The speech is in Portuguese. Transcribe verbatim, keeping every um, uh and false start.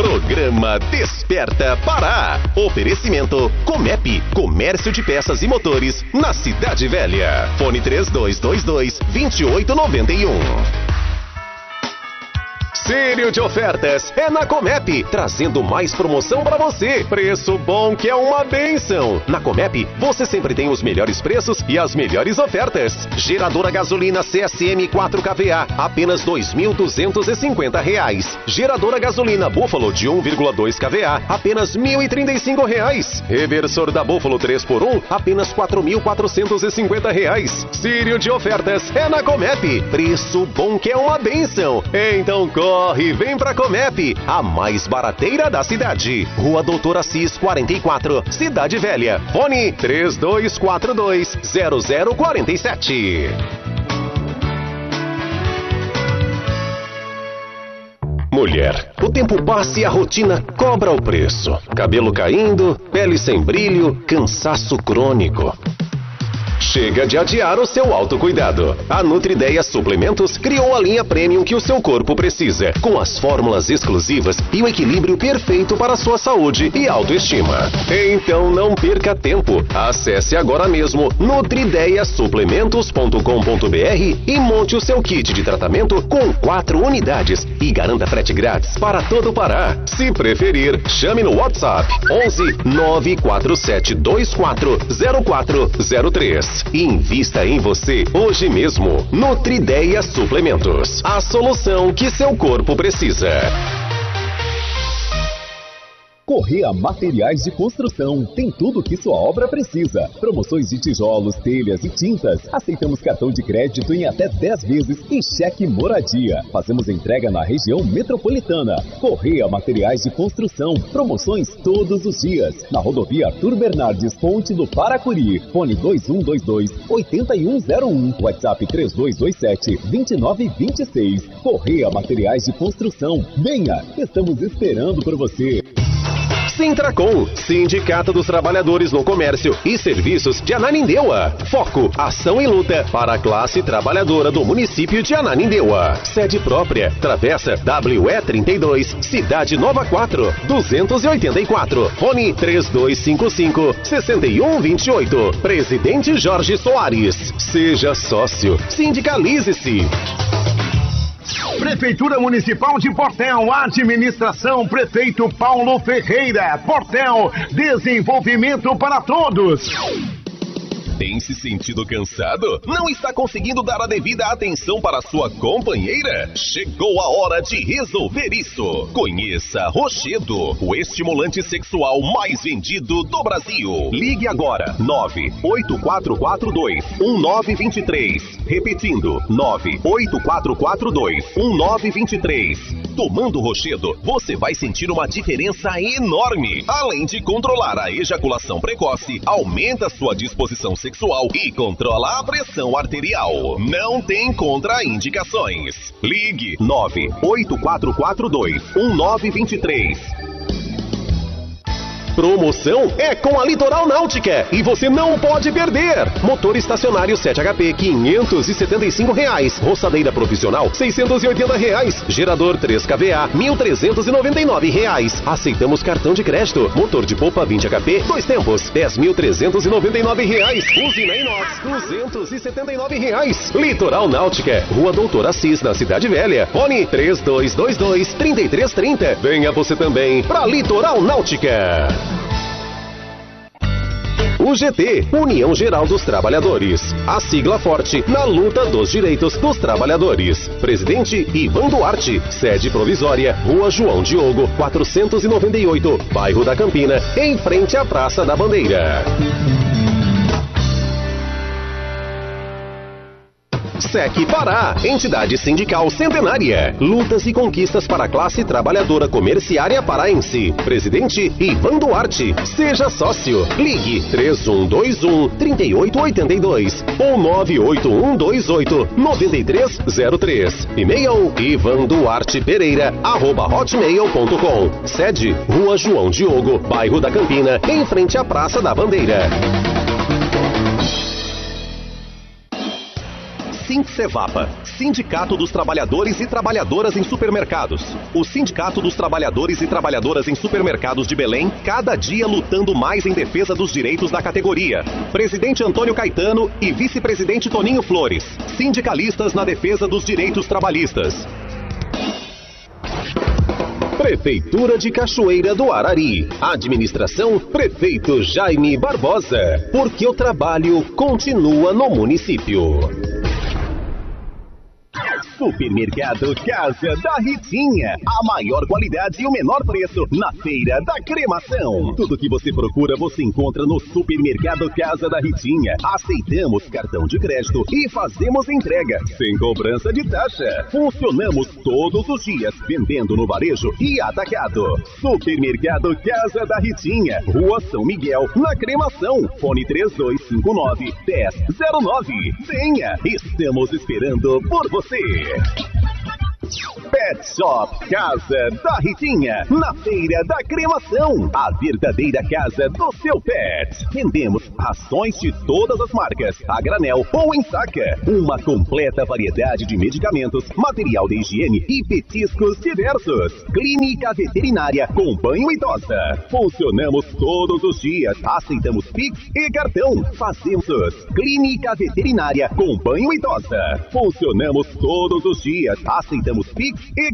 Programa Desperta Pará. Oferecimento Comep, Comércio de Peças e Motores, na Cidade Velha. Fone três dois dois dois, dois oito nove um. Sério de ofertas é na Comep, trazendo mais promoção para você. Preço bom que é uma bênção. Na Comep, você sempre tem os melhores preços e as melhores ofertas. Geradora gasolina C S M quatro K V A, apenas dois mil duzentos e cinquenta reais. Geradora gasolina Buffalo de um vírgula dois K V A, apenas mil e trinta e cinco reais. Reversor da Buffalo três por um, apenas quatro mil quatrocentos e cinquenta reais. Sério de ofertas é na Comep. Preço bom que é uma bênção. Então corre. Corre e vem pra Comep, a mais barateira da cidade. Rua Doutor Assis quarenta e quatro, Cidade Velha. Fone três dois quatro dois, zero zero quatro sete. Mulher, o tempo passa e a rotina cobra o preço. Cabelo caindo, pele sem brilho, cansaço crônico. Chega de adiar o seu autocuidado. A Nutrideia Suplementos criou a linha Premium que o seu corpo precisa, com as fórmulas exclusivas e o equilíbrio perfeito para a sua saúde e autoestima. Então não perca tempo. Acesse agora mesmo nutrideia suplementos ponto com ponto br e monte o seu kit de tratamento com quatro unidades e garanta frete grátis para todo o Pará. Se preferir, chame no WhatsApp onze nove quatro sete dois quatro zero quatro zero três. Invista em você hoje mesmo. Nutrideia Suplementos, a solução que seu corpo precisa. Correia Materiais de Construção, tem tudo o que sua obra precisa. Promoções de tijolos, telhas e tintas. Aceitamos cartão de crédito em até dez vezes e cheque moradia. Fazemos entrega na região metropolitana. Correia Materiais de Construção, promoções todos os dias. Na rodovia Arthur Bernardes, Ponte do Paracuri. Fone dois um dois dois, oito um zero um. WhatsApp três dois dois sete, dois nove dois seis. Correia Materiais de Construção. Venha, estamos esperando por você. Sintracom, Sindicato dos Trabalhadores no Comércio e Serviços de Ananindeua. Foco, ação e luta para a classe trabalhadora do município de Ananindeua. Sede própria, Travessa W E trinta e dois, Cidade Nova quatro, duzentos e oitenta e quatro. Fone três dois cinco cinco, seis um dois oito. Presidente Jorge Soares. Seja sócio. Sindicalize-se. Prefeitura Municipal de Portel, administração Prefeito Paulo Ferreira. Portel, desenvolvimento para todos. Tem se sentido cansado? Não está conseguindo dar a devida atenção para sua companheira? Chegou a hora de resolver isso. Conheça Rochedo, o estimulante sexual mais vendido do Brasil. Ligue agora, nove oito quatro quatro dois, um nove dois três. Repetindo, nove oito quatro quatro dois, um nove dois três. Tomando Rochedo, você vai sentir uma diferença enorme. Além de controlar a ejaculação precoce, aumenta sua disposição sexual e controla a pressão arterial. Não tem contraindicações. Ligue nove oito quatro quatro dois, um nove dois três. Promoção é com a Litoral Náutica e você não pode perder. Motor estacionário sete H P quinhentos e setenta e cinco reais. Roçadeira profissional seiscentos e oitenta reais. Gerador três K V A mil trezentos e noventa e nove reais. Aceitamos cartão de crédito. Motor de polpa vinte H P dois tempos dez mil trezentos e noventa e nove reais. Usina inox duzentos e setenta e nove reais. Litoral Náutica, Rua Doutor Assis, na Cidade Velha. Fone três dois dois dois, três três três zero. Venha você também para Litoral Náutica. U G T, União Geral dos Trabalhadores. A sigla forte na luta dos direitos dos trabalhadores. Presidente Ivan Duarte. Sede provisória, Rua João Diogo, quatrocentos e noventa e oito, bairro da Campina, em frente à Praça da Bandeira. S E C Pará, entidade sindical centenária. Lutas e conquistas para a classe trabalhadora comerciária paraense. Presidente Ivan Duarte. Seja sócio. Ligue três um dois um, três oito oito dois ou nove oito um dois oito, nove três zero três. E-mail ivanduartepereira arroba hotmail ponto com. Sede Rua João Diogo, bairro da Campina, em frente à Praça da Bandeira. Sincevapa, Sindicato dos Trabalhadores e Trabalhadoras em Supermercados. O Sindicato dos Trabalhadores e Trabalhadoras em Supermercados de Belém, cada dia lutando mais em defesa dos direitos da categoria. Presidente Antônio Caetano e vice-presidente Toninho Flores, sindicalistas na defesa dos direitos trabalhistas. Prefeitura de Cachoeira do Arari. Administração Prefeito Jaime Barbosa. Porque o trabalho continua no município. Supermercado Casa da Ritinha. A maior qualidade e o menor preço na Feira da Cremação. Tudo que você procura você encontra no Supermercado Casa da Ritinha. Aceitamos cartão de crédito e fazemos entrega sem cobrança de taxa. Funcionamos todos os dias vendendo no varejo e atacado. Supermercado Casa da Ritinha, Rua São Miguel, na Cremação. Fone três dois cinco nove, um zero zero nove. Venha, estamos esperando por você. Pet Shop Casa da Ritinha, na Feira da Cremação, a verdadeira casa do seu pet. Vendemos rações de todas as marcas, a granel ou em saca. Uma completa variedade de medicamentos, material de higiene e petiscos diversos. Clínica veterinária com banho e tosa. Funcionamos todos os dias, aceitamos Pix e cartão. Fazemos Clínica veterinária com banho e tosa. Funcionamos todos os dias, aceitamos Pix e